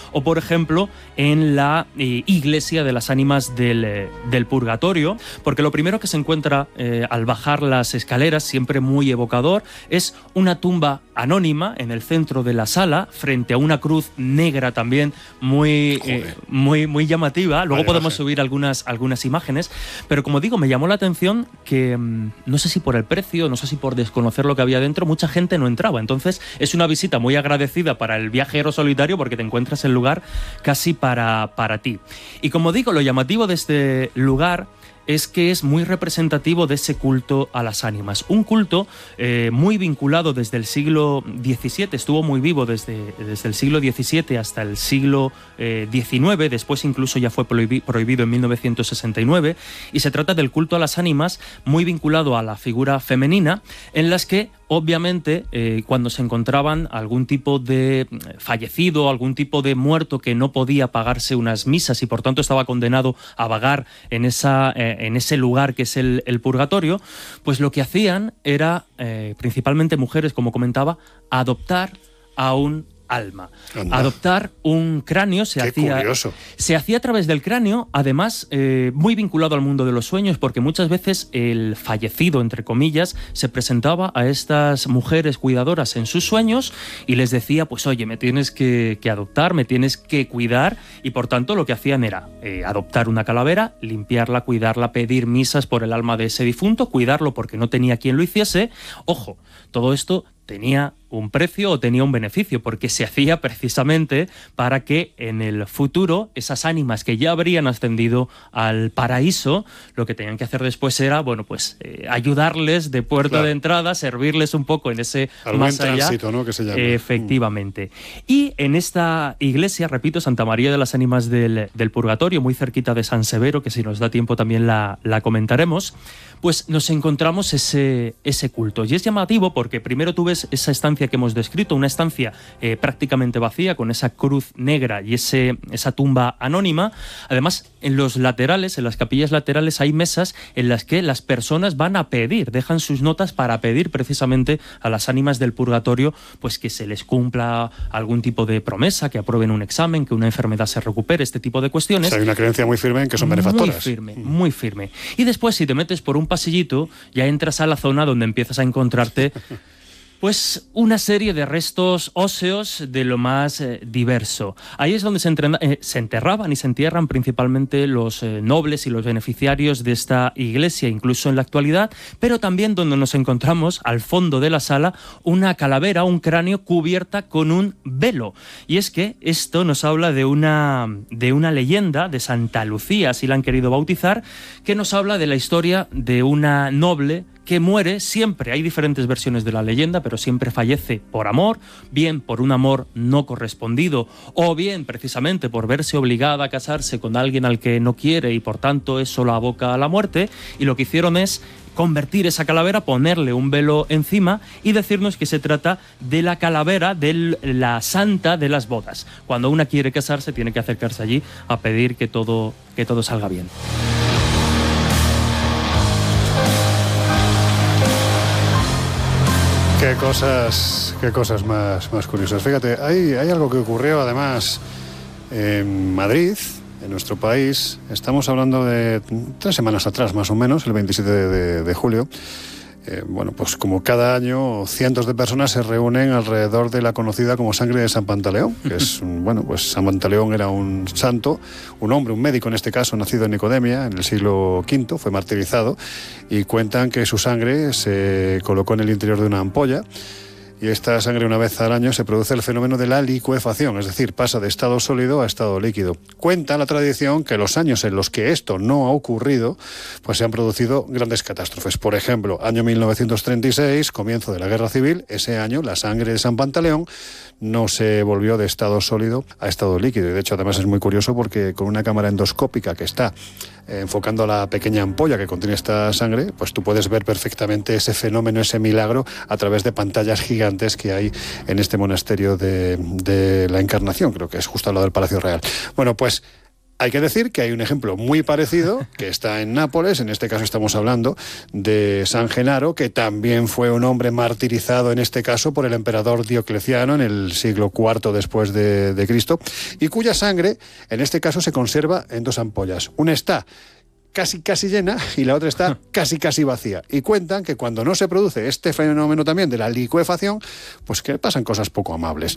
o por ejemplo en la iglesia de las ánimas del purgatorio, porque lo primero que se encuentra al bajar las escaleras, siempre muy evocador, es una tumba anónima en el centro de la sala, frente a una cruz negra también muy llamativa. Luego podemos subir algunas imágenes, pero como digo, me llamó la atención que no sé si por el precio, no sé si por desconocer lo que había dentro, mucha gente no entraba. Entonces es una visita muy agradecida para el viajero solitario, porque te encuentras el lugar casi para ti. Y como digo, lo llamativo de este lugar es que es muy representativo de ese culto a las ánimas. Un culto muy vinculado desde el siglo XVII, estuvo muy vivo desde el siglo XVII hasta el siglo XIX, después incluso ya fue prohibido en 1969, y se trata del culto a las ánimas muy vinculado a la figura femenina, en las que obviamente, cuando se encontraban algún tipo de fallecido, algún tipo de muerto que no podía pagarse unas misas y por tanto estaba condenado a vagar en ese lugar que es el purgatorio, pues lo que hacían era, principalmente mujeres, como comentaba, adoptar a un alma. Anda. Adoptar un cráneo se hacía a través del cráneo, además muy vinculado al mundo de los sueños, porque muchas veces el fallecido, entre comillas, se presentaba a estas mujeres cuidadoras en sus sueños y les decía, pues oye, me tienes que adoptar, me tienes que cuidar, y por tanto lo que hacían era adoptar una calavera, limpiarla, cuidarla, pedir misas por el alma de ese difunto, cuidarlo porque no tenía quien lo hiciese. Ojo, todo esto tenía un precio o tenía un beneficio, porque se hacía precisamente para que en el futuro esas ánimas que ya habrían ascendido al paraíso, lo que tenían que hacer después era, bueno, pues ayudarles de puerta de entrada, servirles un poco en ese más allá. Tránsito, ¿no?, que se llama. Efectivamente. Y en esta iglesia, repito, Santa María de las Ánimas del Purgatorio, muy cerquita de San Severo, que si nos da tiempo también la comentaremos, pues nos encontramos ese culto. Y es llamativo porque primero tú ves esa estancia que hemos descrito, una estancia prácticamente vacía, con esa cruz negra y esa tumba anónima. Además, en los laterales, en las capillas laterales, hay mesas en las que las personas van a pedir, dejan sus notas para pedir precisamente a las ánimas del purgatorio, pues que se les cumpla algún tipo de promesa, que aprueben un examen, que una enfermedad se recupere, este tipo de cuestiones. O sea, hay una creencia muy firme en que son benefactoras. Muy firme. Y después, si te metes por un pasillito, ya entras a la zona donde empiezas a encontrarte pues una serie de restos óseos de lo más diverso. Ahí es donde se enterraban y se entierran principalmente los nobles y los beneficiarios de esta iglesia, incluso en la actualidad, pero también donde nos encontramos, al fondo de la sala, una calavera, un cráneo cubierta con un velo. Y es que esto nos habla de una leyenda de Santa Lucía, así la han querido bautizar, que nos habla de la historia de una noble que muere siempre. Hay diferentes versiones de la leyenda, pero siempre fallece por amor, bien por un amor no correspondido, o bien precisamente por verse obligada a casarse con alguien al que no quiere y por tanto eso la aboca a la muerte. Y lo que hicieron es convertir esa calavera, ponerle un velo encima y decirnos que se trata de la calavera de la santa de las bodas. Cuando una quiere casarse, tiene que acercarse allí a pedir que todo salga bien. Qué cosas más curiosas. Fíjate, hay algo que ocurrió además en Madrid, en nuestro país. Estamos hablando de 3 semanas atrás, más o menos, el 27 de julio. Bueno, pues como cada año, cientos de personas se reúnen alrededor de la conocida como Sangre de San Pantaleón, que es, bueno, pues San Pantaleón era un santo, un hombre, un médico en este caso, nacido en Nicodemia, en el siglo V, fue martirizado, y cuentan que su sangre se colocó en el interior de una ampolla, y esta sangre una vez al año se produce el fenómeno de la licuefacción, es decir, pasa de estado sólido a estado líquido. Cuenta la tradición que los años en los que esto no ha ocurrido, pues se han producido grandes catástrofes. Por ejemplo, año 1936, comienzo de la Guerra Civil, ese año la sangre de San Pantaleón no se volvió de estado sólido a estado líquido. Y de hecho, además es muy curioso porque con una cámara endoscópica que está enfocando a la pequeña ampolla que contiene esta sangre, pues tú puedes ver perfectamente ese fenómeno, ese milagro, a través de pantallas gigantes que hay en este monasterio de la Encarnación, creo que es justo al lado del Palacio Real. Bueno, pues Hay que decir que hay un ejemplo muy parecido que está en Nápoles. En este caso estamos hablando de San Genaro, que también fue un hombre martirizado, en este caso por el emperador Diocleciano en el siglo IV después de Cristo, y cuya sangre en este caso se conserva en 2 ampollas. Una está casi llena y la otra está casi vacía. Y cuentan que cuando no se produce este fenómeno también de la licuefacción, pues que pasan cosas poco amables.